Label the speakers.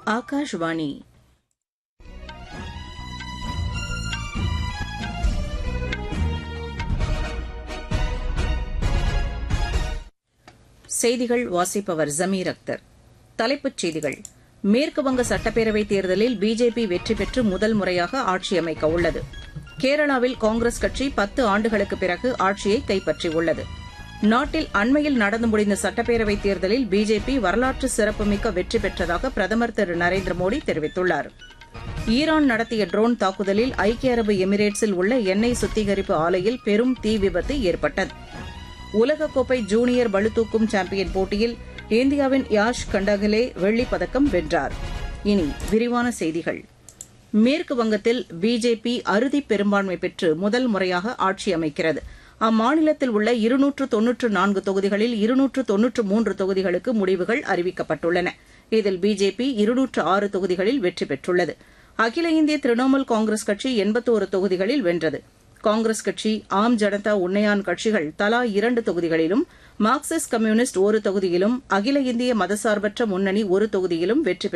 Speaker 1: ஆகாஷ்வாணி. செய்திகள் வாசிப்பவர் ஜமீர் அக்தர். தலைப்புச் செய்திகள். மேற்குவங்க சட்டப்பேரவைத் தேர்தலில் பிஜேபி வெற்றி பெற்று முதல் முறையாக ஆட்சி அமைக்க உள்ளது. கேரளாவில் காங்கிரஸ் கட்சி 10 ஆண்டுகளுக்குப் பிறகு ஆட்சியை கைப்பற்றியுள்ளது. நாட்டில் அண்மையில் நடந்து முடிந்த சட்டப்பேரவைத் தேர்தலில் பிஜேபி வரலாற்று சிறப்புமிக்க வெற்றி பெற்றதாக பிரதமர் திரு நரேந்திர மோடி தெரிவித்துள்ளார். ஈரான் நடத்திய ட்ரோன் தாக்குதலில் ஐக்கிய அரபு எமிரேட்ஸில் உள்ள எண்ணெய் சுத்திகரிப்பு ஆலையில் பெரும் தீ விபத்து ஏற்பட்டது. உலகக்கோப்பை ஜூனியர் பளுதூக்கும் சாம்பியன் போட்டியில் இந்தியாவின் யாஷ் கண்டகலே வெள்ளிப் பதக்கம் வென்றார். இனி விரிவான செய்திகள். மேற்கு வங்கத்தில் பிஜேபி அறுதிப் பெரும்பான்மை பெற்று முதல் முறையாக ஆட்சி அமைக்கிறது. அம்மாநிலத்தில் உள்ள 294 தொகுதிகளில் 293 தொகுதிகளுக்கு முடிவுகள் அறிவிக்கப்பட்டுள்ளன. இதில் பிஜேபி 206 தொகுதிகளில் வெற்றி பெற்றுள்ளது. அகில இந்திய திரிணாமுல் காங்கிரஸ் கட்சி 81 தொகுதிகளில் வென்றது. காங்கிரஸ் கட்சி, ஆம் ஜனதா உன்னயான் கட்சிகள் தலா 2 தொகுதிகளிலும், மார்க்சிஸ்ட் கம்யூனிஸ்ட் ஒரு தொகுதியிலும், அகில இந்திய மதசார்பற்ற முன்னணி ஒரு தொகுதியிலும் வெற்றி